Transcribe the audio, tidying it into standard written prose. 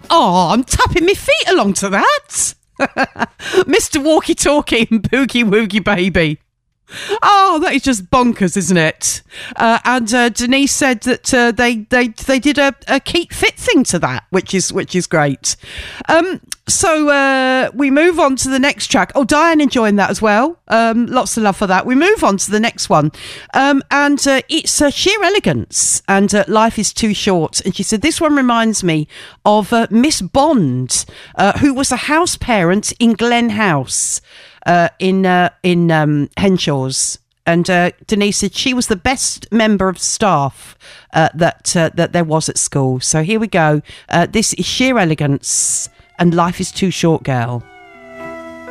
Oh, I'm tapping my feet along to that. Mr. Walkie Talkie and Boogie Woogie Baby. Oh, that is just bonkers, isn't it? And Denise said that they did a keep fit thing to that, which is great. So we move on to the next track. Oh, Diane enjoying that as well. Lots of love for that. We move on to the next one, and it's Sheer Elegance and Life is Too Short. And she said this one reminds me of Miss Bond, who was a house parent in Glen House. In Henshaws, and Denise said she was the best member of staff that there was at school. So here we go. This is Sheer Elegance and Life is Too Short, Girl.